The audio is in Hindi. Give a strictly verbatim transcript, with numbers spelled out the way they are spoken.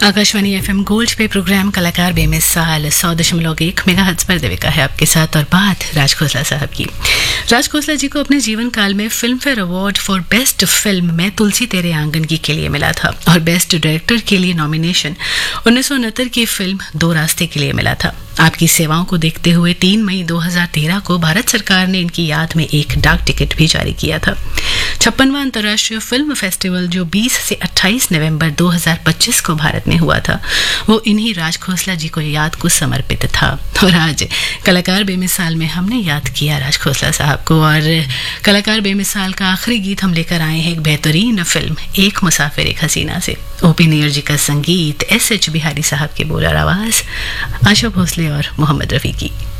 आकाशवाणी एफएम गोल्ड पे प्रोग्राम कलाकार बेमिसाल सौ दशमलव एक मेगाहर्ट्ज पर देविका है आपके साथ। और बात राज खोसला साहब की। राज खोसला जी को अपने जीवन काल में film fair award for best film में तुलसी तेरे आंगन की के लिए मिला था और बेस्ट डायरेक्टर के लिए नॉमिनेशन उन्नीस सौ उनहत्तर की फिल्म दो रास्ते के लिए मिला था। आपकी सेवाओं को देखते हुए तीन मई दो हज़ार तेरह को भारत सरकार ने इनकी याद में एक डाक टिकट भी जारी किया था। छप्पनवां अंतर्राष्ट्रीय फिल्म फेस्टिवल जो बीस से अट्ठाईस नवंबर दो हज़ार पच्चीस को भारत में हुआ था, वो इन्हीं राज खोसला जी को याद को समर्पित था। और आज कलाकार बेमिसाल में हमने याद किया राज खोसला साहब को। और कलाकार बेमिसाल का आखिरी गीत हम लेकर आए हैं एक बेहतरीन फिल्म एक मुसाफिर एक हसीना से। ओपी नैयर जी का संगीत, एस एच बिहारी साहब के बोल और आवाज, आशा भोसले और मोहम्मद रफी की।